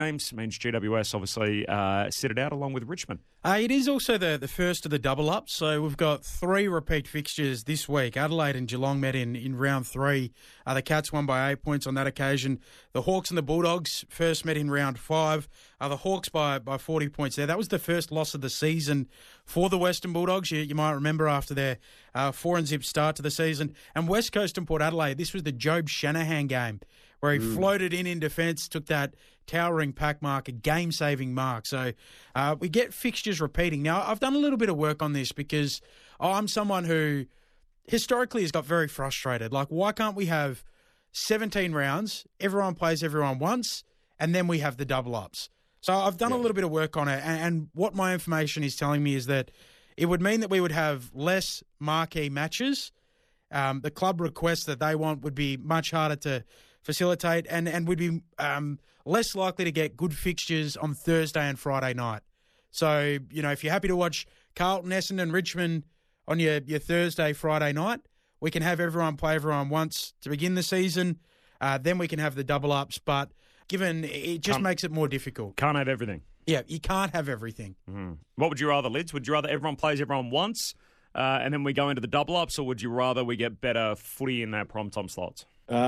games. Means GWS obviously sit it out along with Richmond. It is also the first of the double-ups, so we've got 3 repeat fixtures this week. Adelaide and Geelong met in round 3. The Cats won by 8 points on that occasion. The Hawks and the Bulldogs first met in round 5. The Hawks by 40 points there. That was the first loss of the season for the Western Bulldogs. You might remember after their 4-0 start to the season. And West Coast and Port Adelaide, this was the Jobe Shanahan game where he floated in defence, took that towering pack mark, a game-saving mark. So we get fixtures repeating. Now, I've done a little bit of work on this because I'm someone who historically has got very frustrated. Like, why can't we have 17 rounds, everyone plays everyone once, and then we have the double-ups? So I've done a little bit of work on it, and what my information is telling me is that it would mean that we would have less marquee matches. The club requests that they want would be much harder to facilitate and would be less likely to get good fixtures on Thursday and Friday night. So, if you're happy to watch Carlton, Essendon, Richmond on your Thursday, Friday night, we can have everyone play everyone once to begin the season. Then we can have the double-ups, but given it just makes it more difficult. Can't have everything. Yeah, you can't have everything. Mm-hmm. What would you rather, Lids? Would you rather everyone plays everyone once and then we go into the double-ups, or would you rather we get better footy in that prime-time slots?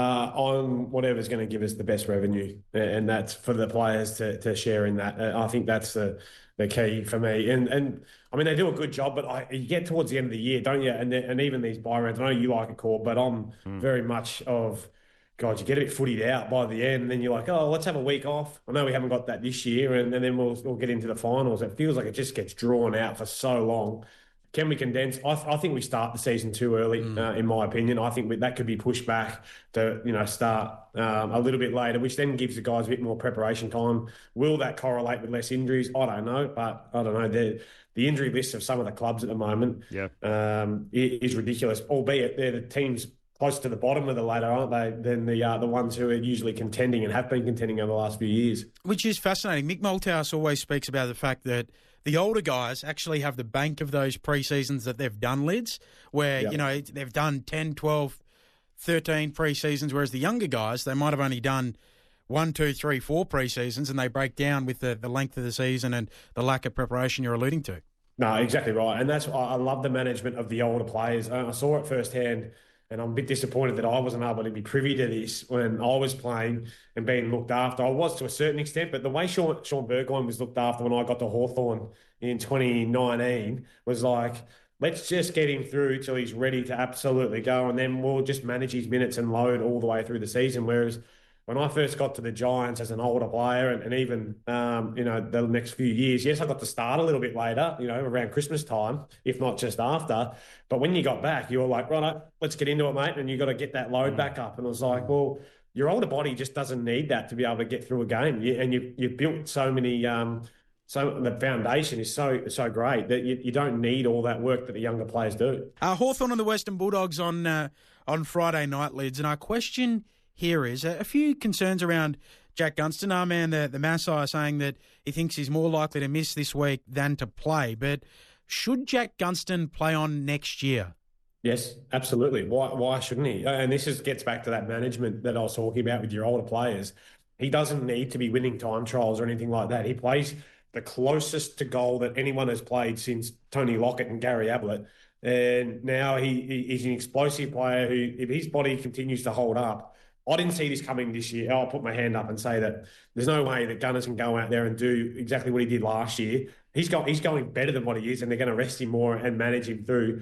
On whatever's going to give us the best revenue, and that's for the players to share in that. I think that's the key for me. And I mean, they do a good job, but you get towards the end of the year, don't you? And even these buy rounds, I know you like a call, but I'm very much of, God, you get a bit footied out by the end, and then you're like, oh, let's have a week off. I know we haven't got that this year, and then we'll get into the finals. It feels like it just gets drawn out for so long. Can we condense? I think we start the season too early, in my opinion. I think that could be pushed back to start a little bit later, which then gives the guys a bit more preparation time. Will that correlate with less injuries? I don't know, but I don't know. The injury list of some of the clubs at the moment is ridiculous, albeit they're the teams close to the bottom of the ladder, aren't they, than the ones who are usually contending and have been contending over the last few years. Which is fascinating. Mick Malthouse always speaks about the fact that the older guys actually have the bank of those pre-seasons that they've done, Lids, where, they've done 10, 12, 13 pre-seasons, whereas the younger guys, they might have only done 1, 2, 3, 4 pre-seasons, and they break down with the length of the season and the lack of preparation you're alluding to. No, exactly right. And that's I love the management of the older players. I saw it firsthand, and I'm a bit disappointed that I wasn't able to be privy to this when I was playing and being looked after. I was to a certain extent, but the way Sean Burgoyne was looked after when I got to Hawthorn in 2019 was like, let's just get him through till he's ready to absolutely go, and then we'll just manage his minutes and load all the way through the season. Whereas when I first got to the Giants as an older player and even, the next few years, yes, I got to start a little bit later, around Christmas time, if not just after. But when you got back, you were like, right, let's get into it, mate. And you got to get that load back up. And I was like, well, your older body just doesn't need that to be able to get through a game. And you've built so many, so the foundation is so great that you don't need all that work that the younger players do. Hawthorn and the Western Bulldogs on Friday night, Lids. And our question here is a few concerns around Jack Gunston. Our man, the Masai, saying that he thinks he's more likely to miss this week than to play. But should Jack Gunston play on next year? Yes, absolutely. Why shouldn't he? And this gets back to that management that I was talking about with your older players. He doesn't need to be winning time trials or anything like that. He plays the closest to goal that anyone has played since Tony Lockett and Gary Ablett. And now he's an explosive player who, if his body continues to hold up, I didn't see this coming this year. I'll put my hand up and say that there's no way that Gunners can go out there and do exactly what he did last year. He's going better than what he is, and they're going to rest him more and manage him through.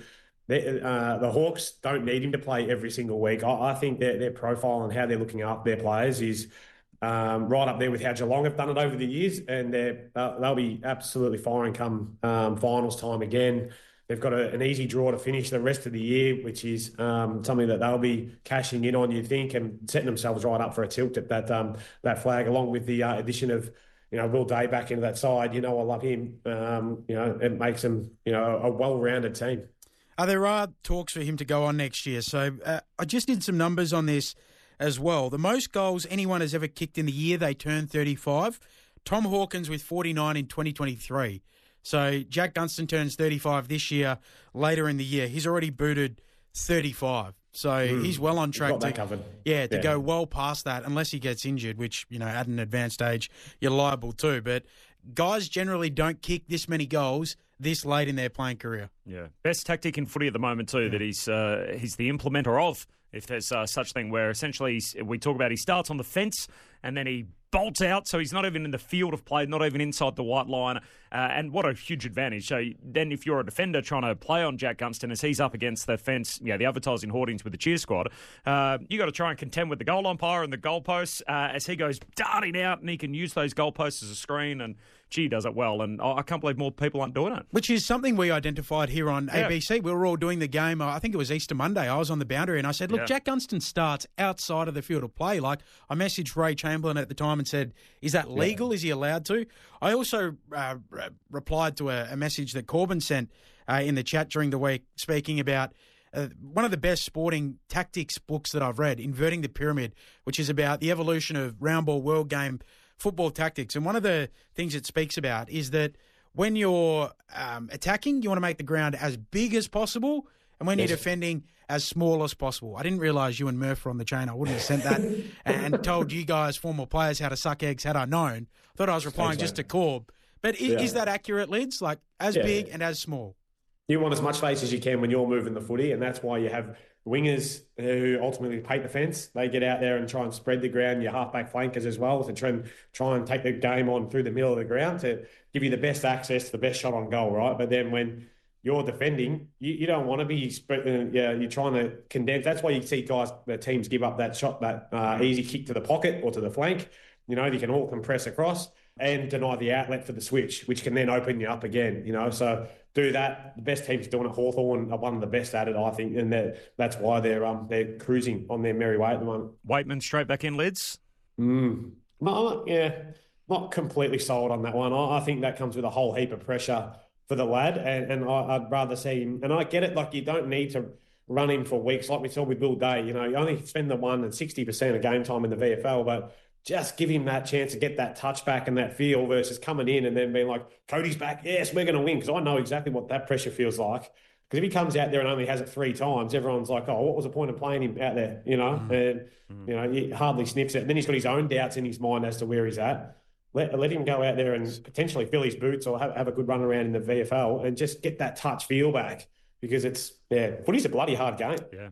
The Hawks don't need him to play every single week. I think their profile and how they're looking after their players is right up there with how Geelong have done it over the years, and they'll be absolutely firing come finals time again. They've got an easy draw to finish the rest of the year, which is something that they'll be cashing in on, you think, and setting themselves right up for a tilt at that flag, along with the addition of Will Day back into that side. I love him. It makes them a well-rounded team. There are talks for him to go on next year, so I just did some numbers on this as well. The most goals anyone has ever kicked in the year they turned 35, Tom Hawkins with 49 in 2023. So Jack Gunston turns 35 this year, later in the year. He's already booted 35. So he's well on track that covered. To go well past that, unless he gets injured, which, at an advanced age, you're liable to. But guys generally don't kick this many goals this late in their playing career. Yeah. Best tactic in footy at the moment, too, that he's the implementer of, if there's such thing, where essentially we talk about he starts on the fence and then he bolts out, so he's not even in the field of play, not even inside the white line, and what a huge advantage. So then if you're a defender trying to play on Jack Gunston as he's up against the fence, the advertising hoardings with the cheer squad, you got to try and contend with the goal umpire and the goalposts as he goes darting out, and he can use those goalposts as a screen, and he does it well, and I can't believe more people aren't doing it. Which is something we identified here on ABC. We were all doing the game, I think it was Easter Monday. I was on the boundary and I said, look, Jack Gunston starts outside of the field of play. Like, I messaged Ray Chamberlain at the time and said, is that legal? Is he allowed to? I also replied to a message that Corbin sent in the chat during the week, speaking about one of the best sporting tactics books that I've read, Inverting the Pyramid, which is about the evolution of round ball world game football tactics. And one of the things it speaks about is that when you're attacking, you want to make the ground as big as possible, and when you're defending, as small as possible. I didn't realise you and Murph were on the chain. I wouldn't have sent that and told you guys, former players, how to suck eggs had I known. Thought I was replying just to Corb. But is that accurate, Lids? Like, as big and as small? You want as much space as you can when you're moving the footy, and that's why you have wingers who ultimately paint the fence. They get out there and try and spread the ground, your halfback flankers as well, to try and take the game on through the middle of the ground to give you the best access to the best shot on goal, right? But then when you're defending, you don't want to be spreading. You're trying to condense. That's why you see the teams give up that shot, that easy kick to the pocket or to the flank. They can all compress across and deny the outlet for the switch, which can then open you up again. So do that. The best teams doing it. Hawthorn are one of the best at it, I think, and that's why they're cruising on their merry way at the moment. Waitman straight back in, Lids. Not completely sold on that one. I think that comes with a whole heap of pressure for the lad, and I'd rather see him. And I get it, like, you don't need to run him for weeks like we saw with Will Day. You only spend the 1 and 60% of game time in the VFL, but just give him that chance to get that touch back and that feel versus coming in and then being like, Cody's back, yes, we're going to win, because I know exactly what that pressure feels like. Because if he comes out there and only has it 3 times, everyone's like, oh, what was the point of playing him out there? And he hardly sniffs it. And then he's got his own doubts in his mind as to where he's at. Let him go out there and potentially fill his boots or have a good run around in the VFL and just get that touch feel back, because footy's a bloody hard game. Yeah,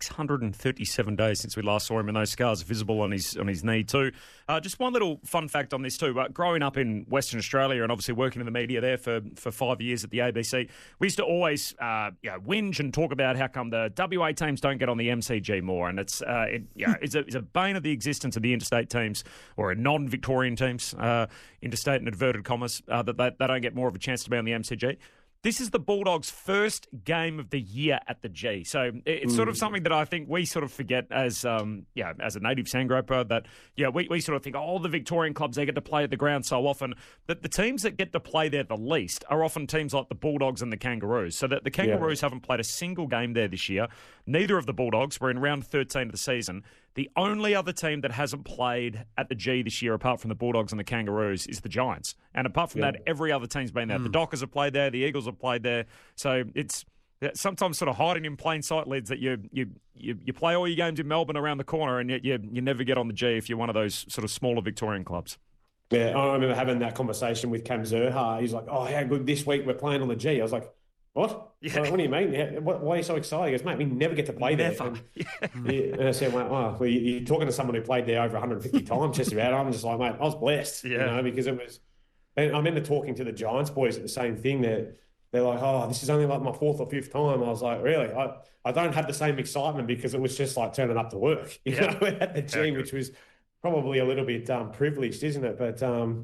637 days since we last saw him, and those scars are visible on his knee too. Just one little fun fact on this too. Growing up in Western Australia and obviously working in the media there for 5 years at the ABC, we used to always whinge and talk about how come the WA teams don't get on the MCG more, and it's a bane of the existence of the interstate teams or non-Victorian teams, interstate in inverted commas, that they don't get more of a chance to be on the MCG. This is the Bulldogs' first game of the year at the G. So it's sort of something that I think we sort of forget as a native Sandgroper, that, we sort of think, the Victorian clubs, they get to play at the ground so often. That the teams that get to play there the least are often teams like the Bulldogs and the Kangaroos. So that the Kangaroos haven't played a single game there this year. Neither of the Bulldogs were in round 13 of the season. The only other team that hasn't played at the G this year, apart from the Bulldogs and the Kangaroos, is the Giants. And apart from that, every other team's been there. The Dockers have played there. The Eagles have played there. So it's sometimes sort of hiding in plain sight, Lids, that you play all your games in Melbourne around the corner, and yet you never get on the G if you're one of those sort of smaller Victorian clubs. Yeah, I remember having that conversation with Cam Zerha. He's like, oh, how good this week we're playing on the G. I was like, what? Yeah. What do you mean? Why are you so excited? He goes, mate, we never get to play there. And I said, well, you're talking to someone who played there over 150 times just about. I'm just like, mate, I was blessed, because it was. And I remember talking to the Giants boys at the same thing. They're like, oh, this is only like my 4th or 5th time. I was like, really? I don't have the same excitement, because it was just like turning up to work, at the G, which was probably a little bit privileged, isn't it? But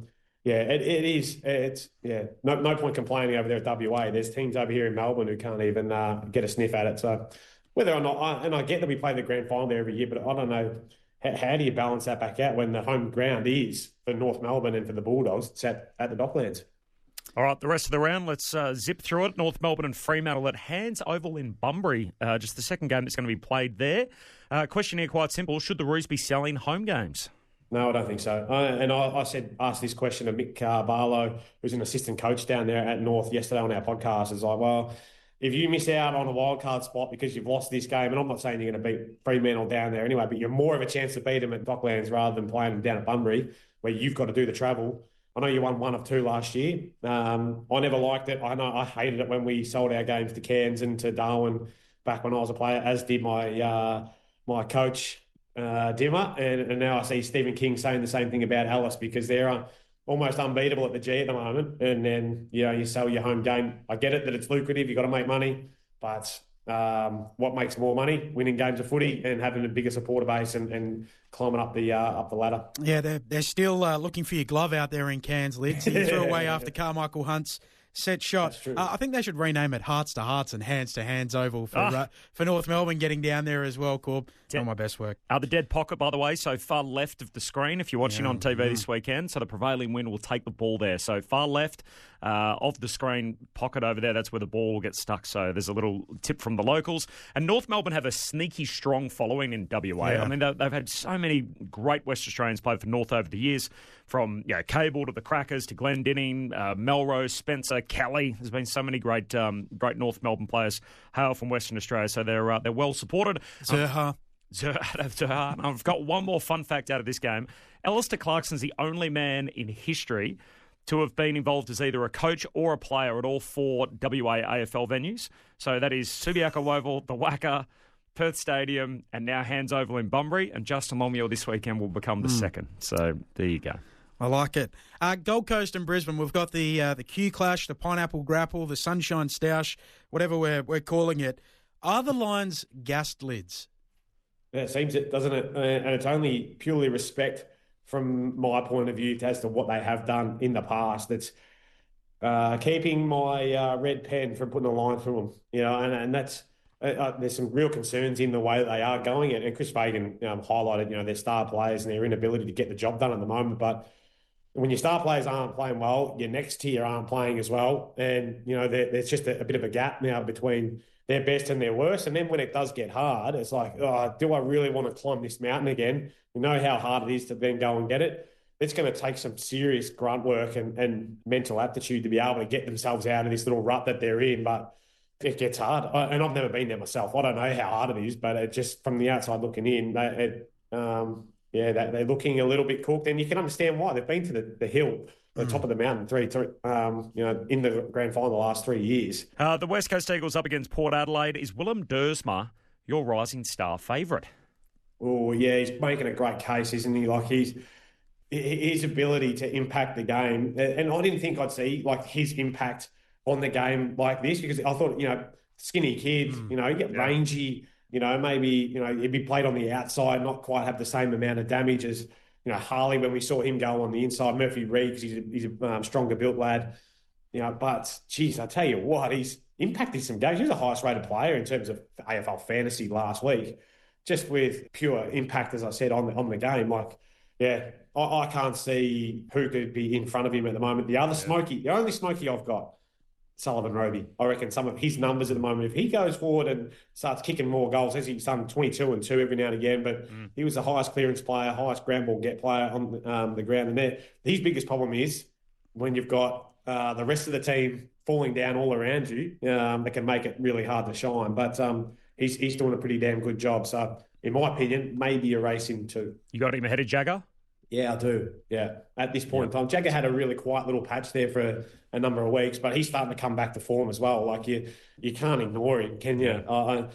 it is. It's no point complaining over there at WA. There's teams over here in Melbourne who can't even get a sniff at it. So whether or not, and I get that we play the grand final there every year, but I don't know, how do you balance that back out when the home ground is for North Melbourne and for the Bulldogs? It's at the Docklands. All right, the rest of the round, let's zip through it. North Melbourne and Fremantle at Hands Oval in Bunbury. Just the second game that's going to be played there. Question here, quite simple. Should the Roos be selling home games? No, I don't think so. I asked this question of Mick Barlow, who's an assistant coach down there at North yesterday on our podcast. It's like, well, if you miss out on a wild card spot because you've lost this game, and I'm not saying you're going to beat Fremantle down there anyway, but you're more of a chance to beat them at Docklands rather than playing them down at Bunbury, where you've got to do the travel. I know you won 1 of 2 last year. I never liked it. I know I hated it when we sold our games to Cairns and to Darwin back when I was a player, as did my my coach, Dimmer. And now I see Stephen King saying the same thing about Alice, because they're almost unbeatable at the G at the moment. And then, you sell your home game. I get it that it's lucrative. You've got to make money. But what makes more money? Winning games of footy and having a bigger supporter base and climbing up the ladder. Yeah, they're still looking for your glove out there in Cairns, Lids. You threw away after Carmichael Hunt's set shot. I think they should rename it Hearts to Hearts and Hands to Hands Oval for North Melbourne getting down there as well, Corb. Not my best work. The dead pocket, by the way, so far left of the screen if you're watching on TV this weekend. So the prevailing wind will take the ball there. So far left of the screen pocket over there, that's where the ball will get stuck. So there's a little tip from the locals. And North Melbourne have a sneaky strong following in WA. Yeah. I mean, they've had so many great West Australians play for North over the years, from Cable to the Crackers to Glendinning, Melrose, Spencer, Kelly. There's been so many great North Melbourne players hail from Western Australia, so they're well supported. Zerha. I've got one more fun fact out of this game. Alistair Clarkson's the only man in history to have been involved as either a coach or a player at all 4 WA AFL venues. So that is Subiaco Oval, the Wacker, Perth Stadium, and now Hands Oval in Bunbury. And Justin Longmuir this weekend will become the second. So there you go. I like it. Gold Coast and Brisbane, we've got the Q Clash, the Pineapple Grapple, the Sunshine Stoush, whatever we're calling it. Are the Lions gassed, Lids? Yeah, it seems it, doesn't it? And it's only purely respect from my point of view as to what they have done in the past. It's keeping my red pen from putting a line through them, and that's there's some real concerns in the way that they are going. And Chris Fagan highlighted, their star players and their inability to get the job done at the moment. But when your star players aren't playing well, your next tier aren't playing as well. And, there's just a bit of a gap now between their best and their worst. And then when it does get hard, it's like, do I really want to climb this mountain again? We know how hard it is to then go and get it. It's going to take some serious grunt work and mental aptitude to be able to get themselves out of this little rut that they're in. But it gets hard. And I've never been there myself. I don't know how hard it is, but it just from the outside looking in, they're looking a little bit cooked. And you can understand why. They've been to the hill, the top of the mountain, in the grand final the last 3 years. The West Coast Eagles up against Port Adelaide. Is Willem Dersma your rising star favourite? Oh, yeah, he's making a great case, isn't he? Like his ability to impact the game. And I didn't think I'd see his impact on the game like this, because I thought, skinny kid, you get rangy, maybe, he'd be played on the outside, not quite have the same amount of damage as, Harley when we saw him go on the inside, Murphy Reid, because he's a stronger built lad, but geez, I tell you what, he's impacted some games. He was the highest rated player in terms of AFL fantasy last week, just with pure impact, as I said, on the game. I can't see who could be in front of him at the moment. The only Smoky I've got, Sullivan Roby. I reckon some of his numbers at the moment, if he goes forward and starts kicking more goals, as he's done 22 and 2 every now and again, but he was the highest clearance player, highest ground ball get player on the ground. And his biggest problem is when you've got the rest of the team falling down all around you, that can make it really hard to shine. But he's doing a pretty damn good job. So, in my opinion, maybe erase him too. You got him ahead of Jagger? Yeah, I do. Yeah, at this point in time. Jagger had a really quiet little patch there for a number of weeks, but he's starting to come back to form as well. You can't ignore him, can you?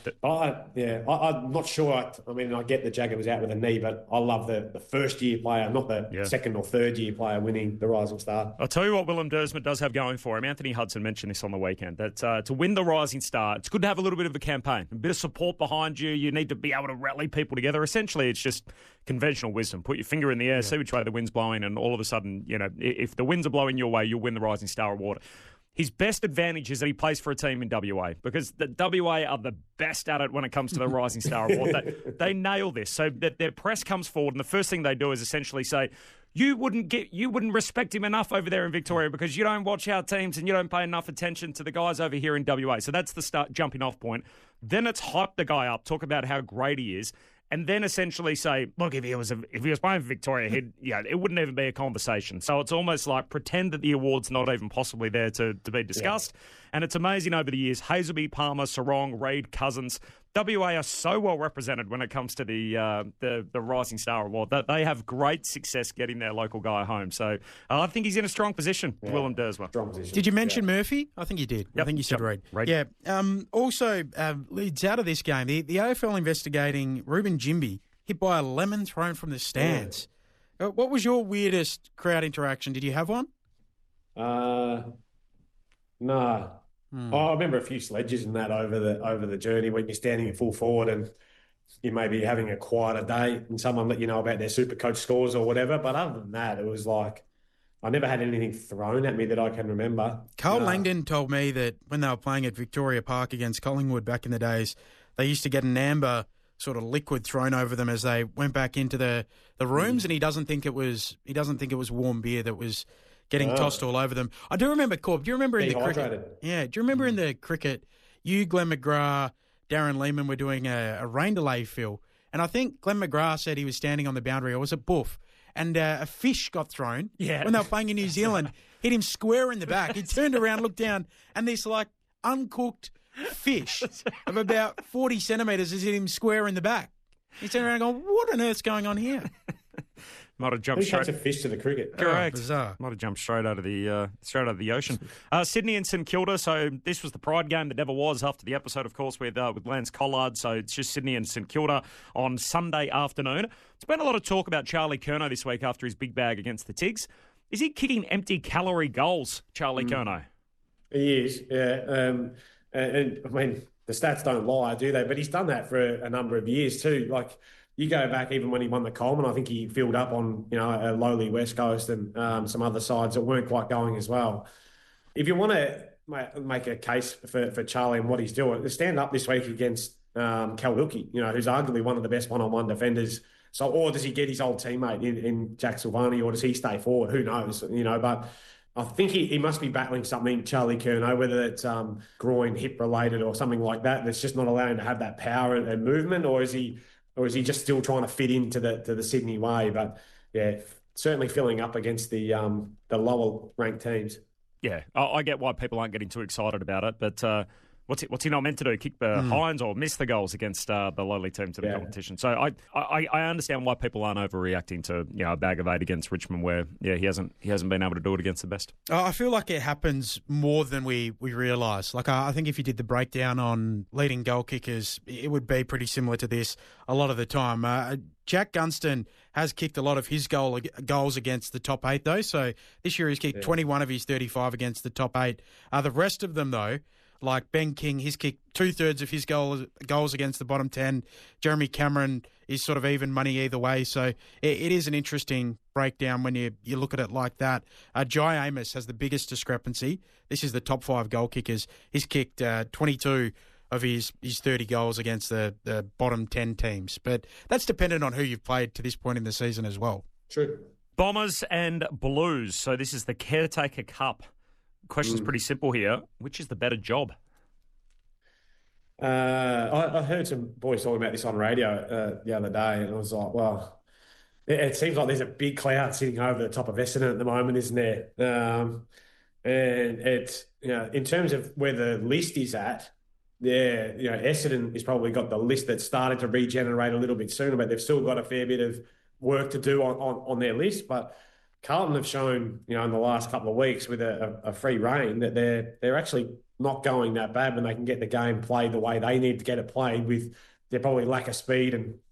I'm not sure. I get that Jagger was out with a knee, but I love the first-year player, not the second or third-year player winning the Rising Star. I'll tell you what Willem Dersma does have going for him. Anthony Hudson mentioned this on the weekend, that to win the Rising Star, it's good to have a little bit of a campaign, a bit of support behind you. You need to be able to rally people together. Essentially, it's just conventional wisdom. Put your finger in the air, see which way the wind's blowing, and all of a sudden, if the winds are blowing your way, you'll win the Rising Star award. His best advantage is that he plays for a team in WA, because the WA are the best at it when it comes to the Rising Star Award. They nail this. So that their press comes forward, and the first thing they do is essentially say, you wouldn't respect him enough over there in Victoria because you don't watch our teams and you don't pay enough attention to the guys over here in WA. So that's the jumping off point. Then it's hype the guy up, talk about how great he is. and then essentially say, look, if he was playing for Victoria, it wouldn't even be a conversation. So it's almost like pretend that the award's not even possibly there to be discussed. Yeah. And it's amazing over the years, Hazelby, Palmer, Sarong, Reid, Cousins, WA are so well represented when it comes to the Rising Star Award that they have great success getting their local guy home. So I think he's in a strong position, Willem Dersma. Strong position. Did you mention Murphy? I think you did. Yep. I think you said Reid. Reid. Yeah. Also, leads out of this game, the AFL investigating Ruben Jimby hit by a lemon thrown from the stands. Yeah. What was your weirdest crowd interaction? Did you have one? No. I remember a few sledges and that over the journey when you're standing at full forward and you may be having a quieter day and someone let you know about their Supercoach scores or whatever. But other than that, it was like I never had anything thrown at me that I can remember. Carl Langdon told me that when they were playing at Victoria Park against Collingwood back in the days, they used to get an amber sort of liquid thrown over them as they went back into the rooms, and he doesn't think it was warm beer that was getting tossed all over them. I do remember, Corb, do you remember in the cricket? Yeah, do you remember in the cricket, you, Glenn McGrath, Darren Lehman were doing a rain delay fill, and I think Glenn McGrath said he was standing on the boundary, or was it Boof? And a fish got thrown when they were playing in New Zealand, hit him square in the back. He turned around, looked down, and this like uncooked fish of about 40 centimetres has hit him square in the back. He turned around and going, what on earth's going on here? Might have jumped straight. Who takes a fish to the cricket? Correct. Bizarre. Might have jumped straight out of the ocean. Sydney and St Kilda. So this was the Pride game that never was after the episode, of course, with Lance Collard. So it's just Sydney and St Kilda on Sunday afternoon. There's been a lot of talk about Charlie Curnow this week after his big bag against the Tigs. Is he kicking empty calorie goals, Charlie Curnow? He is. Yeah. And I mean, the stats don't lie, do they? But he's done that for a number of years too. Like. You go back even when he won the Coleman, I think he filled up on a lowly West Coast and some other sides that weren't quite going as well. If you want to make a case for Charlie and what he's doing, stand up this week against Cal Wilkie, who's arguably one of the best one-on-one defenders. So, or does he get his old teammate in Jack Silvani, or does he stay forward? Who knows? But I think he must be battling something, Charlie Curnow, whether it's groin, hip related, or something like that. That's just not allowing him to have that power and movement, or is he just still trying to fit into the Sydney way? But yeah, certainly filling up against the lower ranked teams. Yeah, I get why people aren't getting too excited about it, but what's he not meant to do? Kick behinds or miss the goals against the lowly teams in the competition? So I understand why people aren't overreacting to a bag of 8 against Richmond, where he hasn't been able to do it against the best. I feel like it happens more than we realise. Like I think if you did the breakdown on leading goal kickers, it would be pretty similar to this a lot of the time. Jack Gunston has kicked a lot of his goals against the top 8 though. So this year he's kicked 21 of his 35 against the top 8. The rest of them though, like Ben King, he's kicked 2/3 of his goals against the bottom 10. Jeremy Cameron is sort of even money either way. So it is an interesting breakdown when you look at it like that. Jai Amos has the biggest discrepancy. This is the top 5 goal kickers. He's kicked 22 of his 30 goals against the bottom 10 teams. But that's dependent on who you've played to this point in the season as well. True. Bombers and Blues. So this is the Caretaker Cup. Question's pretty simple here. Which is the better job? I heard some boys talking about this on radio the other day, and I was like, well, it seems like there's a big cloud sitting over the top of Essendon at the moment, isn't there? And it's, in terms of where the list is at, Essendon has probably got the list that started to regenerate a little bit sooner, but they've still got a fair bit of work to do on their list. But Carlton have shown, in the last couple of weeks with a free rein that they're actually not going that bad when they can get the game played the way they need to get it played, with their probably lack of speed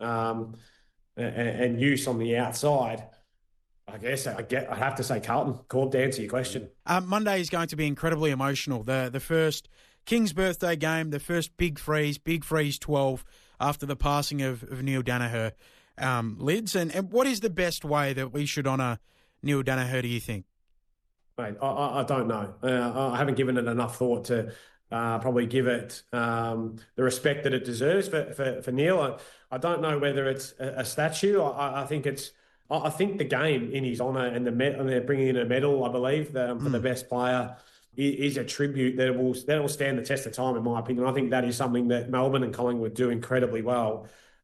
and use on the outside. I guess I'd have to say Carlton. Corb, to answer your question. Monday is going to be incredibly emotional. The first King's birthday game, the first Big Freeze 12 after the passing of Neil Danaher. Lids, and what is the best way that we should honour Neil Danaher, do you think? Mate, I don't know. I haven't given it enough thought to probably give it the respect that it deserves for Neil. I don't know whether it's a statue. I think it's. I think the game in his honour and they're bringing in a medal, I believe, for the best player is a tribute that will stand the test of time, in my opinion. I think that is something that Melbourne and Collingwood do incredibly well.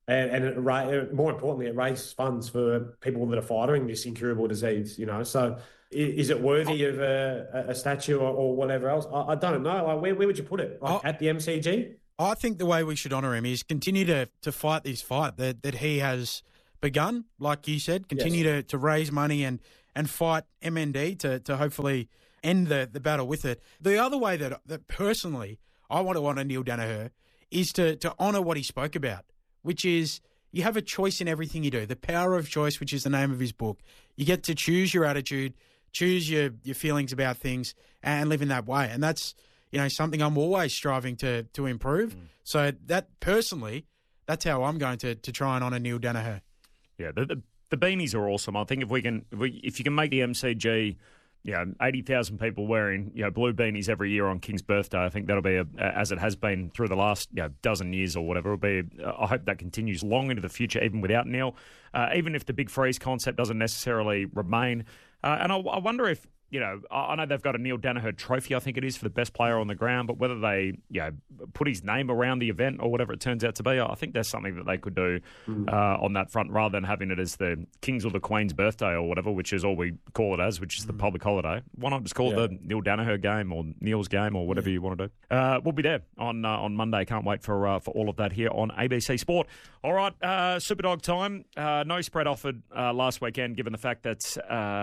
and more importantly, it raises funds for people that are fighting this incurable disease. So is it worthy of a statue or whatever else? I don't know. Like, where would you put it? At the MCG? I think the way we should honour him is continue to fight this fight that he has begun, like you said, continue to raise money and fight MND to hopefully end the battle with it. The other way that personally I want to honour Neil Daniher is to honour what he spoke about, which is you have a choice in everything you do. The Power of Choice, which is the name of his book. You get to choose your attitude, choose your feelings about things and live in that way. And that's, something I'm always striving to improve. So that personally, that's how I'm going to try and honour Neil Daniher. Yeah, the beanies are awesome. I think if you can make the MCG, 80,000 people wearing blue beanies every year on King's birthday, I think that'll be as it has been through the last dozen years or whatever. I hope that continues long into the future, even without Neil. Even if the Big Freeze concept doesn't necessarily remain, and I wonder if. I know they've got a Neil Daniher trophy, I think it is, for the best player on the ground, but whether they, put his name around the event or whatever it turns out to be, I think there's something that they could do on that front rather than having it as the King's or the Queen's birthday or whatever, which is all we call it as, which is the public holiday. Why not just call it the Neil Daniher game or Neil's game or whatever you want to do? We'll be there on Monday. Can't wait for all of that here on ABC Sport. All right, Superdog time. No spread offered last weekend, given the fact that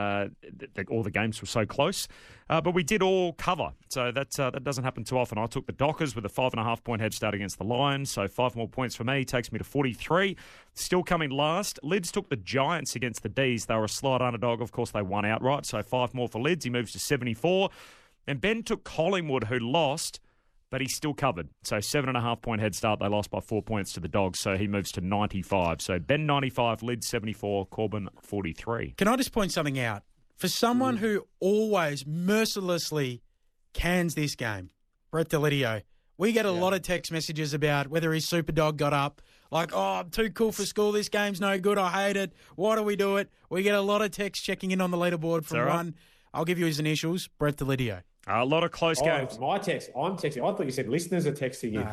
all the games were so close, but we did all cover, so that doesn't happen too often. I took the Dockers with a 5.5 point head start against the Lions, so 5 more points for me takes me to 43. Still coming last. Lids took the Giants against the D's. They were a slight underdog. Of course, they won outright, so 5 more for Lids. He moves to 74. And Ben took Collingwood, who lost, but he still covered. So 7.5 point head start. They lost by 4 points to the Dogs, so he moves to 95. So Ben 95, Lids 74, Corbin 43. Can I just point something out? For someone who always mercilessly cans this game, Brett Delidio, we get a lot of text messages about whether his Superdog got up, like, I'm too cool for school, this game's no good, I hate it, why do we do it? We get a lot of text checking in on the leaderboard from one. I'll give you his initials, Brett Delidio. A lot of close games. My text. I'm texting. I thought you said listeners are texting you.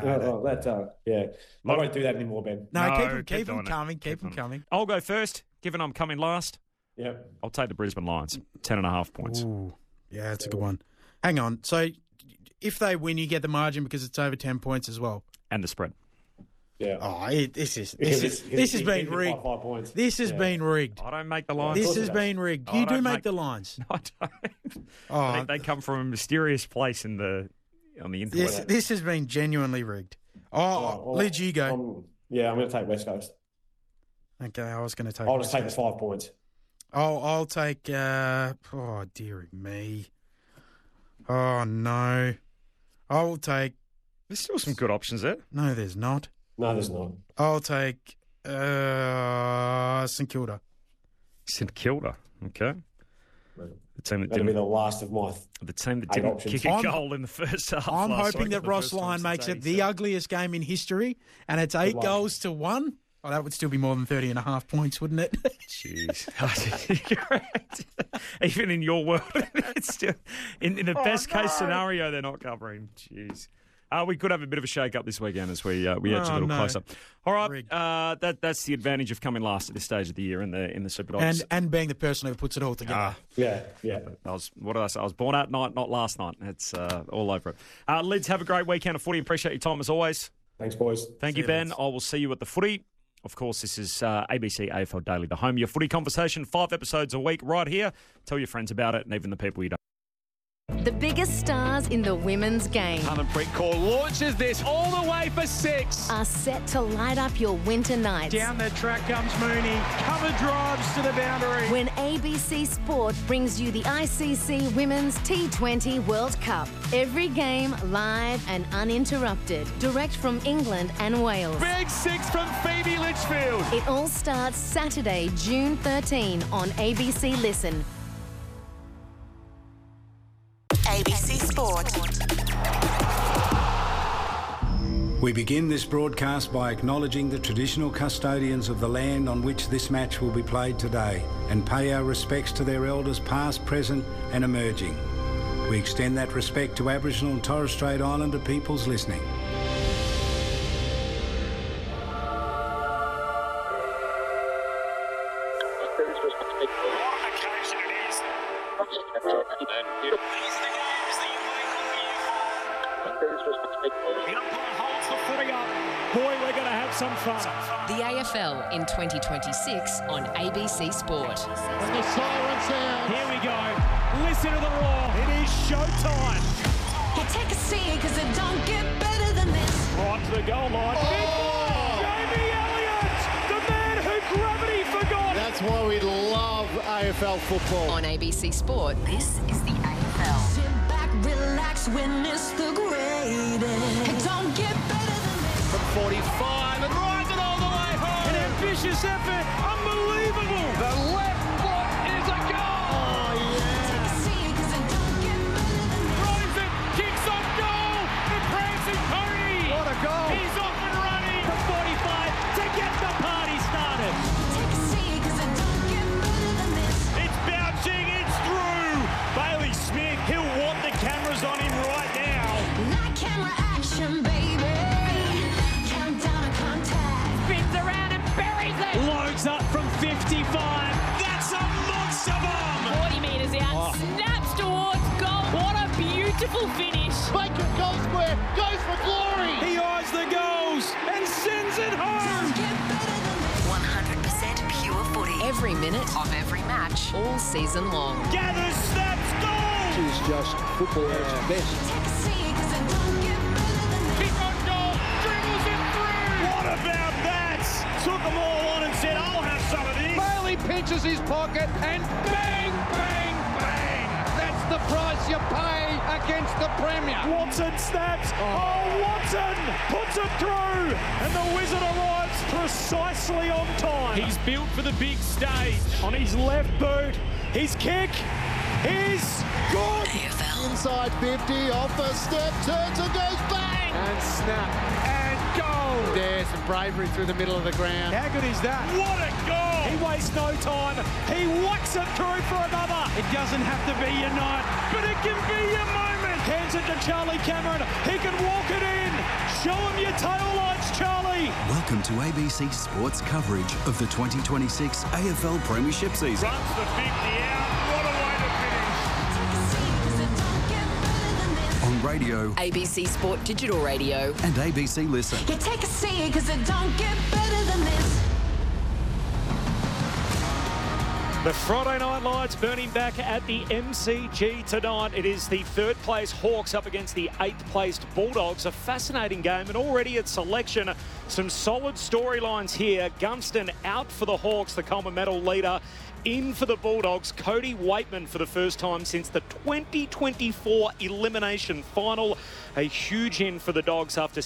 I won't do that anymore, Ben. No, keep them coming. Keep them coming. I'll go first, given I'm coming last. Yeah, I'll take the Brisbane Lions, 10.5 points. Ooh, yeah, that's a good one. Hang on. So if they win, you get the margin because it's over 10 points as well. And the spread. Yeah. Oh, this has been rigged. 5 points. This has been rigged. I don't make the lines. This has been rigged. You do make the lines. No, I don't. They come from a mysterious place on the internet. This has been genuinely rigged. Lids, you go. I'm going to take West Coast. Okay, I was going to take. I'll just take the 5 points. I'll take, dearie me. Oh, no. I will take... There's still some good options there. No, there's not. No, there's not. I'll take St Kilda. St Kilda, okay. The team that That'll be the last of my the team that didn't kick a goal in the first half. I'm hoping that Ross Lyon makes it the ugliest game in history, and it's 8 goals to 1. Oh, that would still be more than 30.5 points, wouldn't it? Jeez. Even in your world, it's still in the best case scenario, they're not covering. Jeez. We could have a bit of a shake-up this weekend as we edge a little closer. All right, that's the advantage of coming last at this stage of the year in the Super Dogs. And being the person who puts it all together. Yeah. What did I say? I was born at night, not last night. It's all over it. Lids, have a great weekend of footy. Appreciate your time as always. Thanks, boys. Thank you, Ben. I will see you at the footy. Of course, this is ABC AFL Daily, the home of your footy conversation. 5 episodes a week right here. Tell your friends about it and even the people you don't. The biggest stars in the women's game Harmanpreet Kaur launches this all the way for 6. are set to light up your winter nights. Down the track comes Mooney. Cover drives to the boundary. When ABC Sport brings you the ICC Women's T20 World Cup. Every game live and uninterrupted. Direct from England and Wales. Big 6 from Phoebe Litchfield. It all starts Saturday, June 13 on ABC Listen. ABC Sport. We begin this broadcast by acknowledging the traditional custodians of the land on which this match will be played today and pay our respects to their elders past, present and emerging. We extend that respect to Aboriginal and Torres Strait Islander peoples listening. The umpire holds the footy up. Boy, we're going to have some fun. The AFL in 2026 on ABC Sport. And the siren sound. Here we go. Listen to the roar. It is showtime. You take a seat because it don't get better than this. Right to the goal line. Jamie Elliott, the man who gravity forgot. That's why we love AFL football. On ABC Sport, this is the AFL. Sit back, relax, witness the greatest. It don't get better than this. From 45 and rides it all the way home. An ambitious effort. Unbelievable. The left foot is a goal. Oh, yeah. Take a seat because it don't get better than this. Drives it, kicks on goal. The prancing pony. What a goal. He's off and running from 45 to get the party started. Take a seat because it don't get better than this. It's bouncing, it's through. Bailey Smith, he'll want the cameras on him right now. Night camera action, baby. Countdown to contact. Spins around and buries it. Loads up from 55. That's a monster bomb. 40 metres out, snaps towards goal. What a beautiful finish. Bacon goal square, goes for glory. He eyes the goals and sends it home. Get better than this. 100% pure footy. Every minute of every match, all season long. Gathers, snaps, goal. It's just football at its best. Take a seat because it don't get better than this. Kick on goal, dribbles it through. What about that? Took them all on and said, I'll have some of this. Bailey pinches his pocket and bang, bang, bang. That's the price you pay against the Premier. Watson snaps. Oh, Watson puts it through. And the Wizard arrives precisely on time. He's built for the big stage. On his left boot, his kick is good. Inside 50, off a step, turns and goes bang. And snap. And goal. There's some bravery through the middle of the ground. How good is that? What a goal. He wastes no time. He whacks it through for another. It doesn't have to be your night, but it can be your moment. Hands it to Charlie Cameron. He can walk it in. Show him your tail lights, Charlie. Welcome to ABC Sports coverage of the 2026 AFL Premiership season. Runs the 50 out. What a way to finish. Take a seat because it don't get better than this. On radio ABC Sport Digital Radio. and ABC Listen. You take a seat because it don't get better than this. The Friday Night Lights burning back at the MCG tonight. It is the third place Hawks up against the 8th placed Bulldogs. A fascinating game, and already at selection, some solid storylines here. Gunston out for the Hawks, the Coleman medal leader. In for the Bulldogs, Cody Waitman for the first time since the 2024 elimination final. A huge in for the Dogs after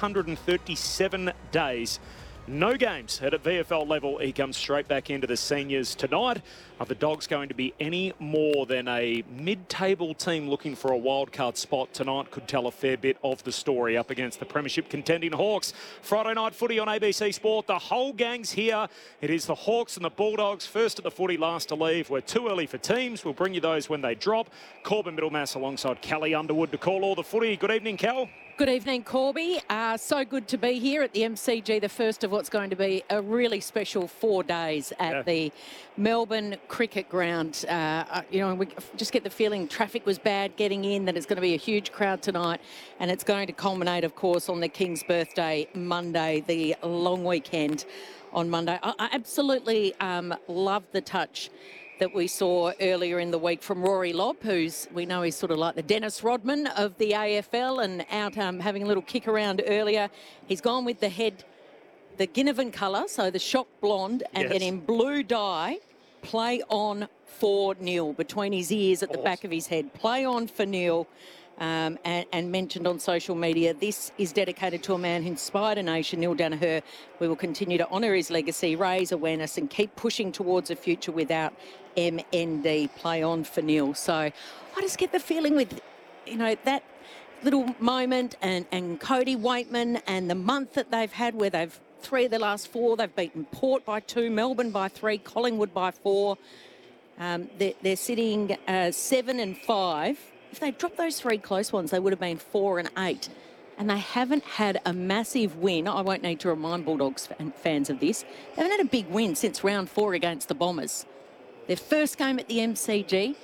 637 days. No games at a VFL level. He comes straight back into the seniors tonight. Are the Dogs going to be any more than a mid-table team looking for a wildcard spot tonight? Could tell a fair bit of the story up against the Premiership contending Hawks. Friday night footy on ABC Sport. The whole gang's here. It is the Hawks and the Bulldogs. First at the footy, last to leave. We're too early for teams. We'll bring you those when they drop. Corbin Middlemass alongside Callie Underwood to call all the footy. Good evening, Cal. Good evening, Corby. So good to be here at the MCG, the first of what's going to be a really special 4 days at the Melbourne Cricket Ground. We just get the feeling traffic was bad getting in, that it's going to be a huge crowd tonight, and it's going to culminate, of course, on the King's birthday, Monday, the long weekend on Monday. I absolutely love the touch that we saw earlier in the week from Rory Lobb, we know he's sort of like the Dennis Rodman of the AFL, and out having a little kick around earlier. He's gone with the head, the Ginnivan colour, so the shock blonde, and then in blue dye, play on for Neil, between his ears at the back of his head. Play on for Neil. And mentioned on social media, this is dedicated to a man who inspired a nation, Neil Danaher. We will continue to honour his legacy, raise awareness and keep pushing towards a future without MND. Play on for Neil. So I just get the feeling with, that little moment and Cody Waitman and the month that they've had where they've 3 of the last 4, they've beaten Port by 2, Melbourne by 3, Collingwood by 4. They're sitting 7 and 5. If they dropped those 3 close ones, they would have been 4 and 8. And they haven't had a massive win. I won't need to remind Bulldogs fans of this. They haven't had a big win since round 4 against the Bombers. Their first game at the MCG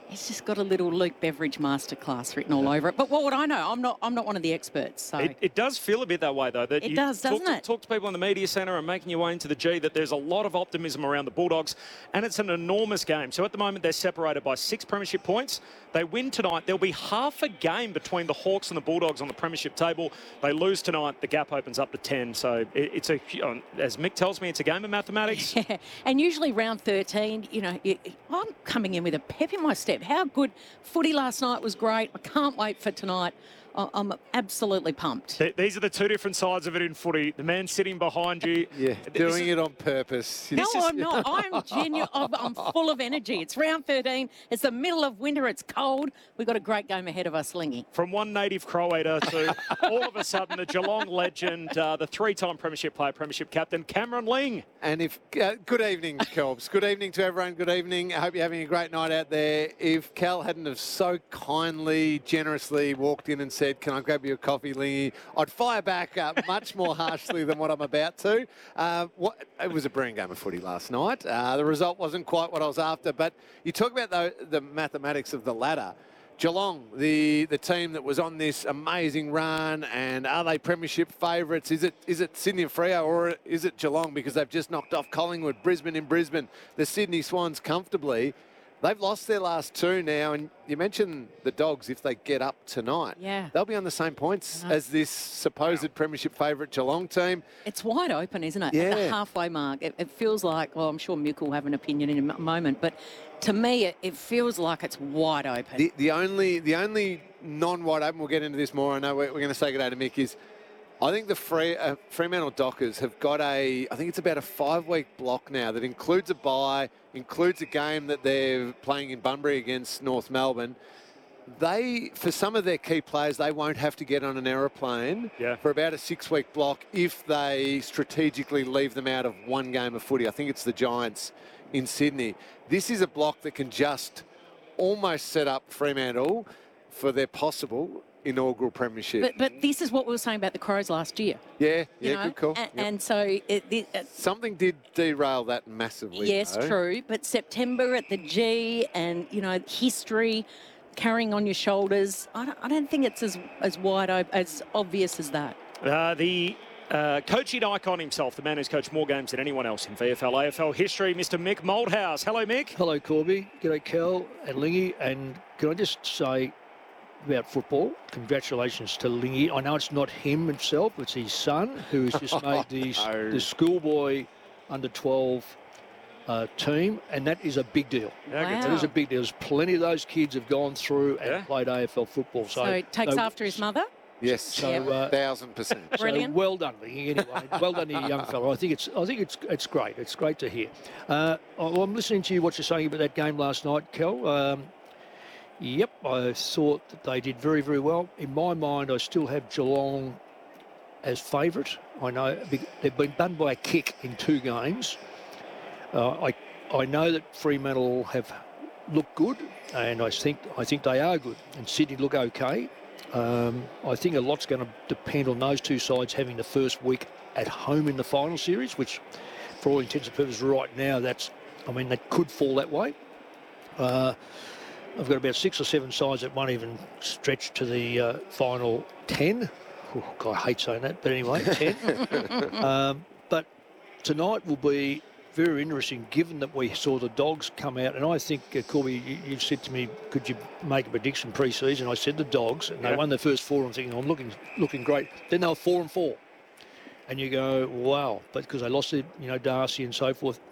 It's just got a little Luke Beveridge masterclass written all over it. But what would I know? I'm not one of the experts. So it does feel a bit that way, though. That it does, doesn't it? Talk to people in the media centre and making your way into the G that there's a lot of optimism around the Bulldogs, and it's an enormous game. So at the moment, they're separated by 6 premiership points. They win tonight, there'll be half a game between the Hawks and the Bulldogs on the premiership table. They lose tonight, the gap opens up to 10. So it's as Mick tells me, it's a game of mathematics. Yeah. And usually round 13, I'm coming in with a pep in my step. How good footy last night was great. I can't wait for tonight. I'm absolutely pumped. These are the two different sides of it in footy. The man sitting behind you. Yeah, doing it on purpose. No, I'm not. I'm genuine. I'm full of energy. It's round 13. It's the middle of winter. It's cold. We've got a great game ahead of us, Lingy. From one native Crow eater to all of a sudden the Geelong legend, the 3-time premiership player, premiership captain, Cameron Ling. And good evening, Kelbs. Good evening to everyone. Good evening. I hope you're having a great night out there. If Cal hadn't have so kindly, generously walked in and said, "Can I grab you a coffee, Lingy?" I'd fire back much more harshly than what I'm about to. It was a brilliant game of footy last night. The result wasn't quite what I was after, but you talk about the mathematics of the ladder. Geelong, the team that was on this amazing run, and are they premiership favourites? Is it Sydney and Freo, or is it Geelong because they've just knocked off Collingwood, Brisbane in Brisbane, the Sydney Swans comfortably? They've lost their last 2 now, and you mentioned the Dogs, if they get up tonight. Yeah. They'll be on the same points as this supposed premiership favourite Geelong team. It's wide open, isn't it? Yeah. At the halfway mark. It feels like, well, I'm sure Mick will have an opinion in a moment, but to me, it feels like it's wide open. The only non-wide open, we'll get into this more, I know we're going to say good day to Mick, is I think the Fremantle Dockers have got I think it's about a 5-week block now that includes a bye, includes a game that they're playing in Bunbury against North Melbourne. For some of their key players, they won't have to get on an aeroplane for about a 6-week block if they strategically leave them out of one game of footy. I think it's the Giants in Sydney. This is a block that can just almost set up Fremantle for their possible inaugural premiership. But this is what we were saying about the Crows last year. Yeah, good call. And so something did derail that massively. Yes, though. true. But September at the G, and history carrying on your shoulders. I don't think it's as wide open, as obvious as that. The coaching icon himself, the man who's coached more games than anyone else in VFL, AFL history, Mr. Mick Malthouse. Hello, Mick. Hello, Corby. G'day, Cal and Lingy. And can I just say about football, congratulations to Lingy. I know it's not him himself, it's his son, who has just made the schoolboy under-12 team, and that is a big deal. Wow. That is a big deal. There's plenty of those kids have gone through and played AFL football. So it takes after his mother? Yes, so 1,000%. Brilliant. So well done, Lingy. Anyway, well done to you, young fellow. I think it's great. It's great to hear. I'm listening to you what you're saying about that game last night, Kel. Yep, I thought that they did very, very well. In my mind, I still have Geelong as favourite. I know they've been done by a kick in 2 games. I know that Fremantle have looked good, and I think they are good. And Sydney look okay. I think a lot's going to depend on those 2 sides having the first week at home in the final series, which, for all intents and purposes, right now, they could fall that way. I've got about 6 or 7 sides that won't even stretch to the final 10. Oh, God, I hate saying that, but anyway, 10. But tonight will be very interesting, given that we saw the Dogs come out. And I think, Corby, you've said to me, could you make a prediction pre-season? I said the Dogs, and they won their first 4. I'm thinking, I'm looking great. Then they were 4-4. And you go, wow. But because they lost Darcy and so forth,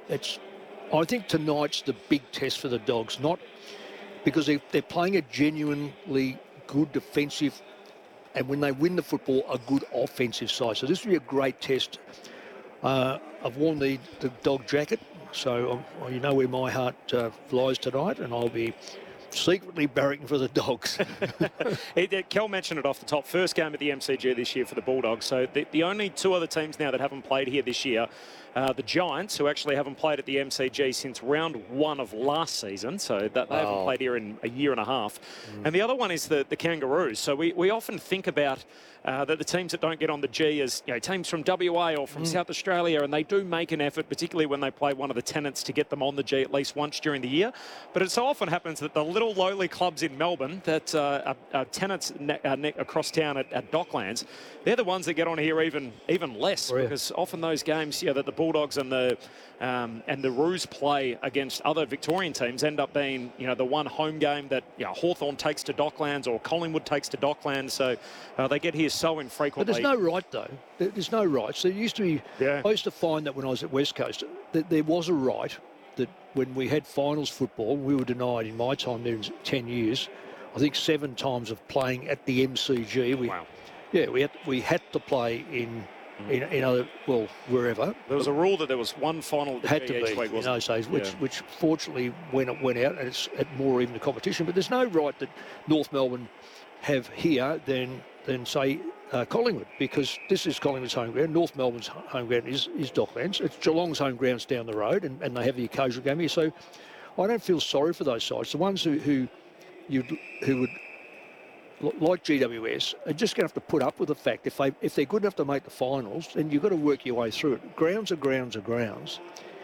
I think tonight's the big test for the Dogs, not because they're playing a genuinely good defensive, and when they win the football, a good offensive side. So this will be a great test. I've worn the dog jacket, so you know where my heart lies tonight, and I'll be secretly barracking for the Dogs. Kel mentioned it off the top. First game at the MCG this year for the Bulldogs. So the only 2 other teams now that haven't played here this year the Giants, who actually haven't played at the MCG since round 1 of last season, so that they haven't played here in a year and a half. And the other one is the Kangaroos. So we often think about that the teams that don't get on the G as teams from WA or from South Australia, and they do make an effort, particularly when they play one of the Tenants, to get them on the G at least once during the year. But it so often happens that the little lowly clubs in Melbourne that are Tenants across town at Docklands, they're the ones that get on here even less, because often those games that the Bulldogs and the Roos play against other Victorian teams end up being the one home game that Hawthorn takes to Docklands or Collingwood takes to Docklands. So they get here so infrequently. But there's no right, though. There's no right. So there used to be, I used to find that when I was at West Coast, that there was a right that when we had finals football, we were denied in my time there in 10 years, I think 7 times of playing at the MCG. We had to play in other, wherever. There was a rule that there was one final at the had to each be week, in those days, which fortunately when it went out, and it's at more even the competition. But there's no right that North Melbourne have here than say Collingwood, because this is Collingwood's home ground. North Melbourne's home ground is Docklands. It's Geelong's home grounds down the road, and they have the occasional game here. So I don't feel sorry for those sides. The ones who would, like GWS, are just going to have to put up with the fact if they're good enough to make the finals, then you've got to work your way through it. Grounds are grounds are grounds.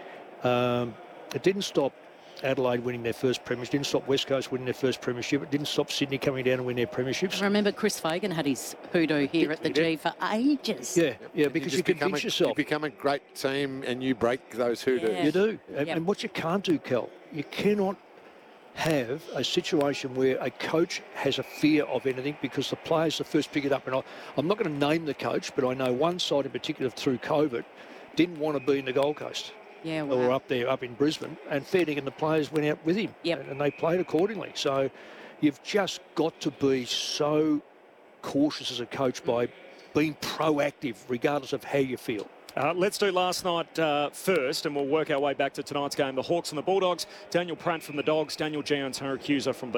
It didn't stop Adelaide winning their first premiership. Didn't stop West Coast winning their first premiership. It didn't stop Sydney coming down and winning their premierships. I remember Chris Fagan had his hoodoo here at the G for ages. Yeah, because you convince yourself. You become a great team and you break those hoodoos. You do. And what you can't do, Kel, you cannot have a situation where a coach has a fear of anything because the players first pick it up. And I'm not going to name the coach, but I know one side in particular through COVID didn't want to be in the Gold Coast. Or up in Brisbane, and Fenning and the players went out with him, and they played accordingly. So you've just got to be so cautious as a coach by being proactive, regardless of how you feel. Let's do last night first, and we'll work our way back to tonight's game. The Hawks and the Bulldogs. Daniel Pratt from the Dogs, Daniel Giansiracusa from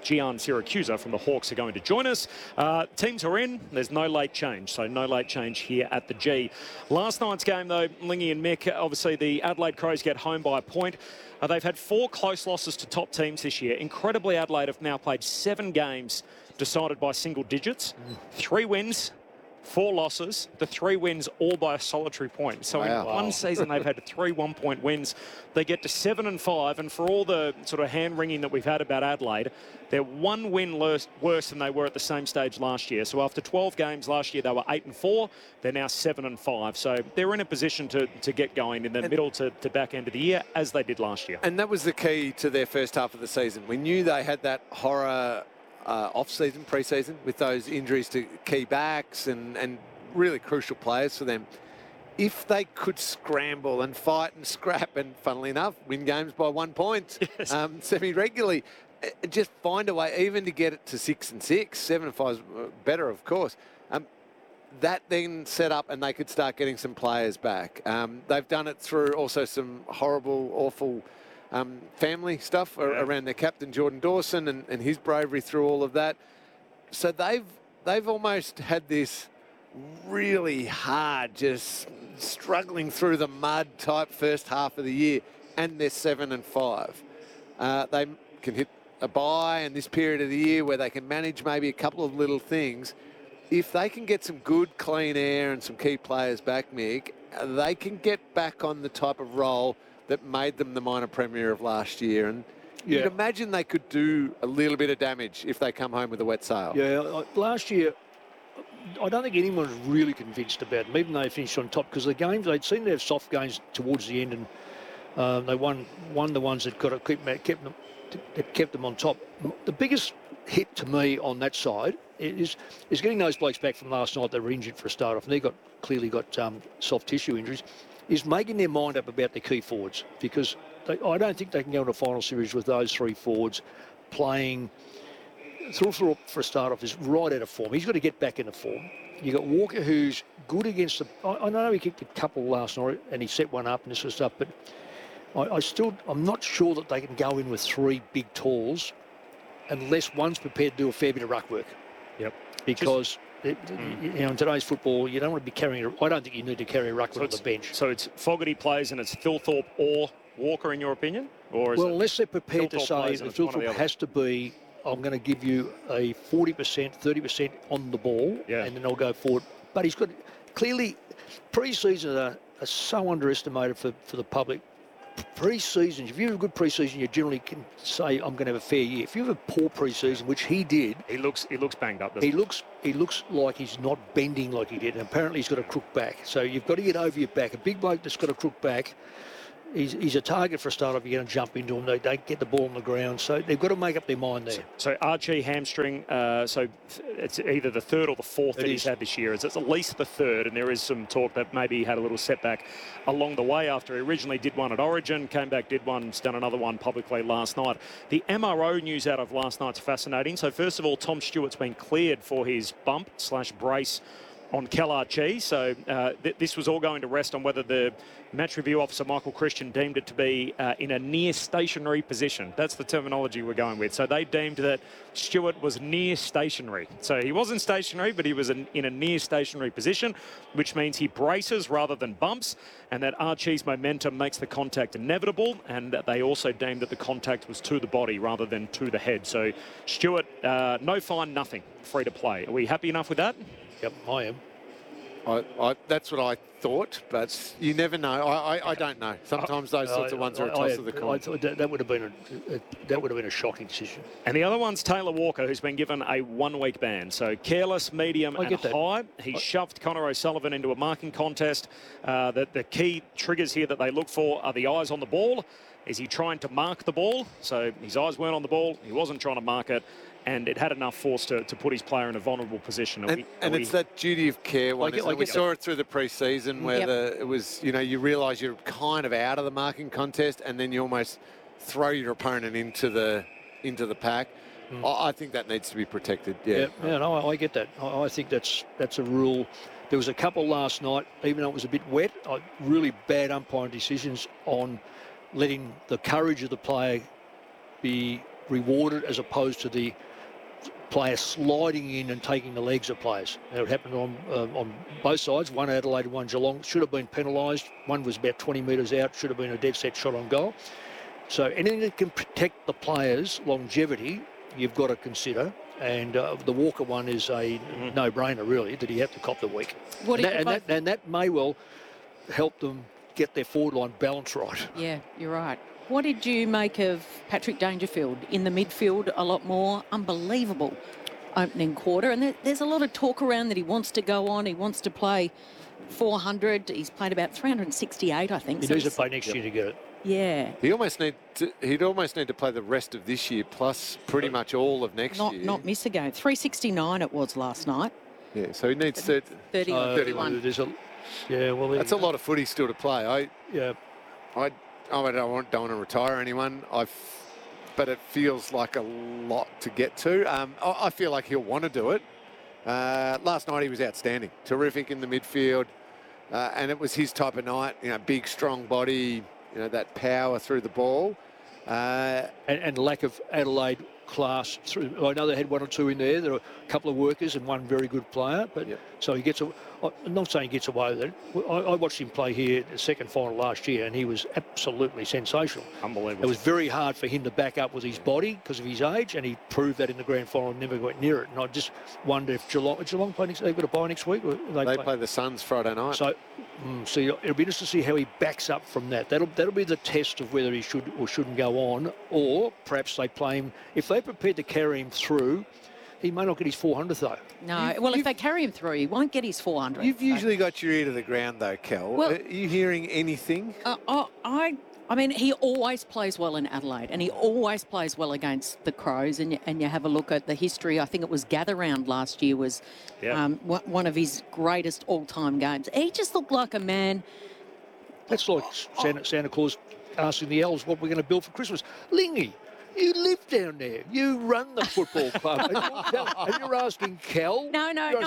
the Hawks are going to join us. Teams are in. There's no late change, so no late change here at the G. Last night's game, though, Lingy and Mick, obviously the Adelaide Crows get home by a point. They've had 4 close losses to top teams this year. Incredibly, Adelaide have now played 7 games decided by single digits. 3 wins, 4 losses, the 3 wins all by a solitary point. So in one season, they've had 3 one-point wins. They get to 7-5, and for all the sort of hand-wringing that we've had about Adelaide, they're 1 win worse than they were at the same stage last year. So after 12 games last year, they were 8-4. They're now 7-5. So they're in a position to get going in the middle to back end of the year, as they did last year. And that was the key to their first half of the season. We knew they had that horror off-season, pre-season, with those injuries to key backs and really crucial players for them. If they could scramble and fight and scrap and, funnily enough, win games by 1 point semi-regularly, just find a way even to get it to 6-6. 7-5 is better, of course. That then set up and they could start getting some players back. They've done it through also some horrible, awful family stuff around their captain Jordan Dawson and his bravery through all of that. So they've almost had this really hard, just struggling through the mud type first half of the year, and they're 7-5. They can hit a bye in this period of the year where they can manage maybe a couple of little things. If they can get some good clean air and some key players back, Mick, they can get back on the type of role that made them the minor premier of last year. And you'd imagine they could do a little bit of damage if they come home with a wet sail. Yeah, last year, I don't think anyone was really convinced about them, even though they finished on top, because the games, they'd seemed to have soft games towards the end, and they won the ones that kept them on top. The biggest hit to me on that side is getting those blokes back from last night that were injured for a start off, and they clearly got soft tissue injuries, is making their mind up about their key forwards, because I don't think they can go into a final series with those 3 forwards playing for a start off is right out of form. He's got to get back into form. You've got Walker, who's good against I know he kicked a couple last night and he set one up and this sort of stuff, but I'm not sure that they can go in with 3 big talls unless one's prepared to do a fair bit of ruck work. Yep. Because In today's football, you don't want to be carrying. I don't think you need to carry a ruckman on the bench. So it's Fogarty plays and it's Thilthorpe or Walker, in your opinion, or is it unless they're prepared to Thilthorpe say that Thilthorpe has to be, I'm going to give you a 40%, 30% on the ball, and then I'll go forward. But he's got clearly pre-seasons are so underestimated for the public. Pre-seasons, if you have a good pre-season, you generally can say, I'm going to have a fair year. If you have a poor pre-season, which he did, he looks banged up. He looks like he's not bending like he did, and apparently he's got a crook back. So you've got to get over your back. A big bloke that's got a crook back, he's a target for a start if you're going to jump into him. They don't get the ball on the ground, so they've got to make up their mind there. So Archie hamstring, so it's either the third or the fourth that he's had this year. It's at least the third, and there is some talk that maybe he had a little setback along the way after he originally did one at Origin, came back, did one, done another one publicly last night. The MRO news out of last night's fascinating. So first of all, Tom Stewart's been cleared for his bump/brace on Kel-Archie. So this was all going to rest on whether the match review officer, Michael Christian, deemed it to be in a near stationary position. That's the terminology we're going with. So they deemed that Stewart was near stationary. So he wasn't stationary, but he was in a near stationary position, which means he braces rather than bumps, and that Archie's momentum makes the contact inevitable, and that they also deemed that the contact was to the body rather than to the head. So Stewart, no fine, nothing, free to play. Are we happy enough with that? Yep, I am. That's what I thought, but you never know. I don't know. Sometimes those sorts of ones are a toss of the coin. I thought that would have been a shocking decision. And the other one's Taylor Walker, who's been given a 1-week ban. So careless, medium, and high. He shoved Connor O'Sullivan into a marking contest. The key triggers here that they look for are the eyes on the ball. Is he trying to mark the ball? So his eyes weren't on the ball. He wasn't trying to mark it. And it had enough force to put his player in a vulnerable position. It's that duty of care one. We saw it through the pre-season where it was, you realise you're kind of out of the marking contest, and then you almost throw your opponent into the pack. I think that needs to be protected. Yeah, no, I get that. I think that's a rule. There was a couple last night, even though it was a bit wet. Really bad umpiring decisions on letting the courage of the player be rewarded as opposed to the player sliding in and taking the legs of players. It happened on both sides, one Adelaide and one Geelong. Should have been penalised. One was about 20 metres out, should have been a dead set shot on goal. So anything that can protect the player's longevity, you've got to consider. And the Walker one is a no-brainer, really, that he had to cop the week. And that may well help them get their forward line balance right. Yeah, you're right. What did you make of Patrick Dangerfield in the midfield? A lot more unbelievable opening quarter. And there's a lot of talk around that he wants to go on. He wants to play 400. He's played about 368, I think. He needs to play next year to get it. Yeah. He'd almost need to play the rest of this year plus pretty much all of next year. Not miss a game. 369 it was last night. Yeah, so he needs 31. That's a lot of footy still to play. I don't want to retire anyone, but it feels like a lot to get to. I feel like he'll want to do it. Last night he was outstanding, terrific in the midfield, and it was his type of night. Big, strong body, that power through the ball, and lack of Adelaide class. I know they had one or two in there. There were a couple of workers and one very good player, but so he gets. I'm not saying he gets away with it. I watched him play here the second final last year, and he was absolutely sensational. Unbelievable. It was very hard for him to back up with his body because of his age, and he proved that in the grand final and never went near it. And I just wonder if Geelong play next. They've got a bye next week. They play the Suns Friday night. So, it'll be interesting to see how he backs up from that. That'll be the test of whether he should or shouldn't go on, or perhaps they play him if they're prepared to carry him through. He may not get his 400th, though. No, if they carry him through, he won't get his 400th. You've usually got your ear to the ground, though, Kel. Are you hearing anything? I mean, he always plays well in Adelaide, and he always plays well against the Crows. And you have a look at the history. I think it was Gather Round last year was one of his greatest all-time games. He just looked like a man. That's like Santa Claus asking the elves what we're going to build for Christmas. Lingy, you live down there. You run the football club. And you're asking Kel? No.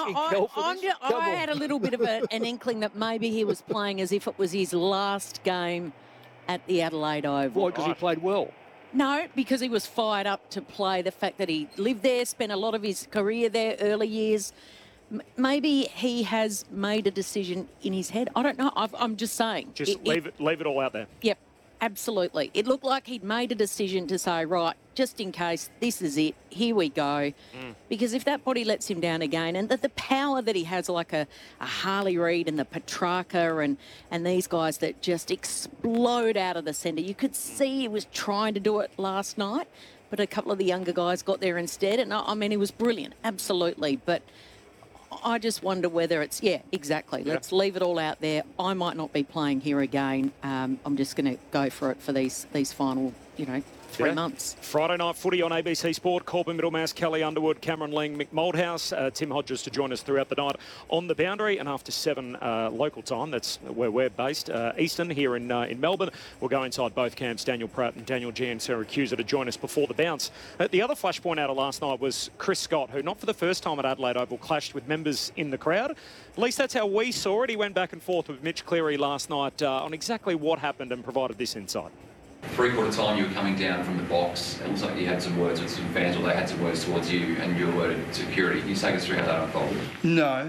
I had a little bit of an inkling that maybe he was playing as if it was his last game at the Adelaide Oval. Why? Because he played well? No, because he was fired up to play. The fact that he lived there, spent a lot of his career there, early years. maybe he has made a decision in his head. I don't know. I'm just saying. Just leave it all out there. Yep, absolutely. It looked like he'd made a decision to say, right, just in case, this is it. Here we go. Because if that body lets him down again, and the power that he has, like a Harley Reid and the Petrarca and these guys that just explode out of the centre, you could see he was trying to do it last night, but a couple of the younger guys got there instead. And I mean, he was brilliant, absolutely. But I just wonder whether it's, exactly. Yeah. Let's leave it all out there. I might not be playing here again. I'm just going to go for it for these final, 3 months. Friday night footy on ABC Sport. Corbin Middlemass, Kelly Underwood, Cameron Ling, Mick Moldhouse, Tim Hodges to join us throughout the night on the boundary. And after 7 local time, that's where we're based, Eastern here in Melbourne, we'll go inside both camps, Daniel Pratt and Daniel Giansiracusa to join us before the bounce. The other flashpoint out of last night was Chris Scott, who not for the first time at Adelaide Oval clashed with members in the crowd. At least that's how we saw it. He went back and forth with Mitch Cleary last night on exactly what happened and provided this insight. Three-quarter time, you were coming down from the box. It looks like you had some words with some fans, or they had some words towards you, and you alerted security. Can you take us through how that unfolded? No,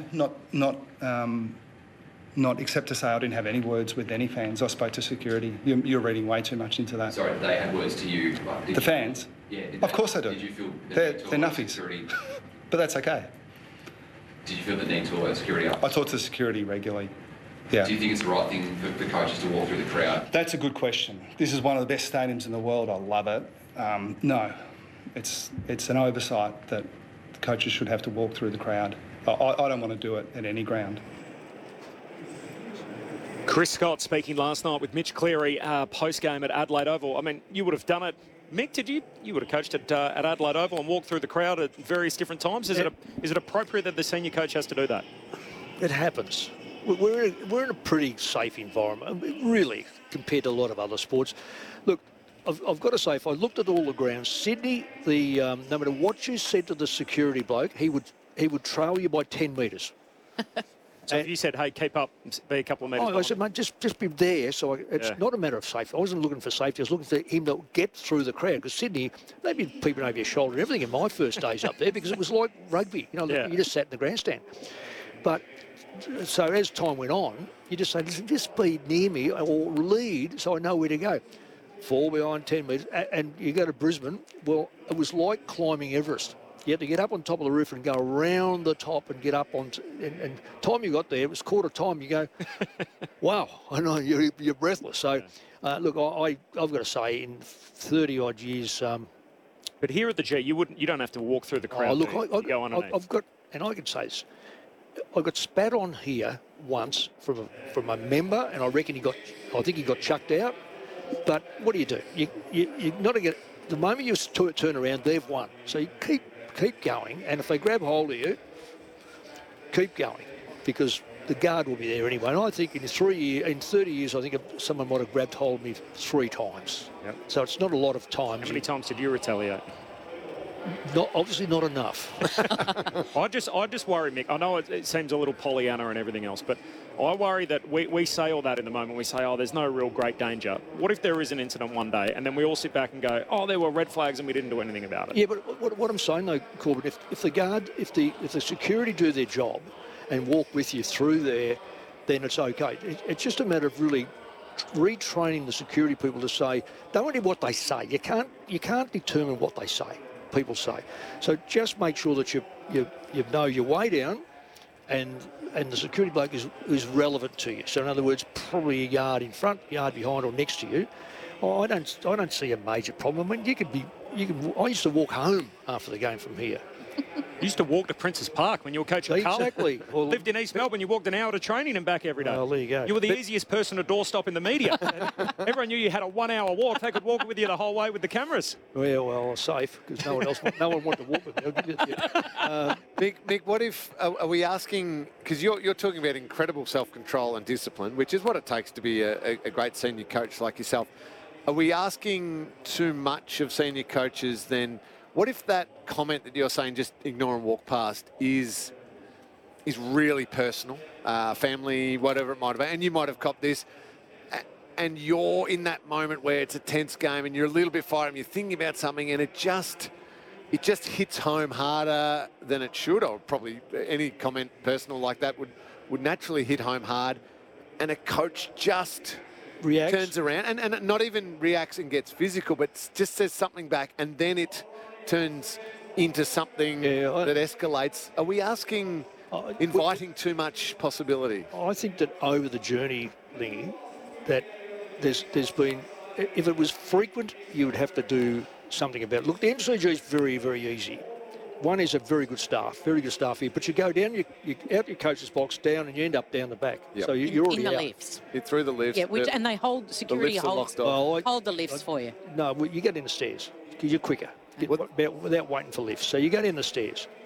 not except to say I didn't have any words with any fans. I spoke to security. You're reading way too much into that. Sorry, they had words to you. The fans? Yeah. Of course they do. Did you feel they're nuffies? But that's okay. Did you feel the need to alert security up? I talk to security regularly. Yeah. Do you think it's the right thing for the coaches to walk through the crowd? That's a good question. This is one of the best stadiums in the world. I love it. No, it's an oversight that the coaches should have to walk through the crowd. I don't want to do it at any ground. Chris Scott speaking last night with Mitch Cleary post-game at Adelaide Oval. I mean, you would have done it. Mick, did you? You would have coached at Adelaide Oval and walked through the crowd at various different times. Is it appropriate that the senior coach has to do that? It happens. We're in a pretty safe environment, really, compared to a lot of other sports. Look, I've got to say, if I looked at all the grounds, Sydney, no matter what you said to the security bloke, he would trail you by 10 metres. So if you said, hey, keep up, be a couple of metres. I said, mate, just be there. So it's not a matter of safety. I wasn't looking for safety. I was looking for him to get through the crowd. Because Sydney, they'd be peeping over your shoulder and everything in my first days up there because it was like rugby. You just sat in the grandstand. But so as time went on, you just say, listen, just be near me or lead so I know where to go. Fall behind 10 metres. And you go to Brisbane, well, it was like climbing Everest. You had to get up on top of the roof and go around the top and get up on. And time you got there, it was quarter time. You go, wow, I know you're breathless. So, look, I've got to say, in 30 odd years. But here at the G, you don't have to walk through the crowd. I've got, and I can say this. I got spat on here once from a member, and I reckon I think he got chucked out. But what do? You not to get the moment you turn around, they've won. So you keep going, and if they grab hold of you, keep going, because the guard will be there anyway. And I think in 30 years, I think someone might have grabbed hold of me 3 times. Yep. So it's not a lot of times. How many times did you retaliate? Obviously not enough. I just worry, Mick. I know it seems a little Pollyanna and everything else, but I worry that we say all that in the moment. We say, oh, there's no real great danger. What if there is an incident one day and then we all sit back and go, oh, there were red flags and we didn't do anything about it? Yeah, but what I'm saying though, Corbin, if the security do their job and walk with you through there, then it's okay. It's just a matter of really retraining the security people to say, don't worry what they say. You can't determine what they say. People say. So just make sure that you know your way down, and the security bloke is relevant to you. So in other words, probably a yard in front, yard behind, or next to you. I don't see a major problem. I mean, I used to walk home after the game from here. You used to walk to Princes Park when you were coaching Carlton. Exactly. Well, lived in East Melbourne, you walked an hour to training and back every day. Well, there you go. You were the easiest person to doorstop in the media. Everyone knew you had a 1 hour walk. They could walk with you the whole way with the cameras. Well, safe, because no one wanted to walk with me. I'll give you that. Mick, what if, are we asking, because you're talking about incredible self-control and discipline, which is what it takes to be a great senior coach like yourself. Are we asking too much of senior coaches then? What if that comment that you're saying, just ignore and walk past, is really personal, family, whatever it might have been, and you might have copped this, and you're in that moment where it's a tense game and you're a little bit fired and you're thinking about something and it just it just hits home harder than it should, or probably any comment personal like that would naturally hit home hard, and a coach just turns around and not even reacts and gets physical, but just says something back, and then it turns into something that escalates. Are we inviting too much possibility? I think that over the journey, Lingy, that there's been, if it was frequent, you would have to do something about it. Look, the MCG is very, very easy. One is a very good staff here, but you go down, you out your coach's box down, and you end up down the back. Yep. So you're already in the out. lifts. You're through the lifts. Yeah, and they hold security hold the lifts for you. No, you get in the stairs because you're quicker without waiting for lifts. So you go down the stairs.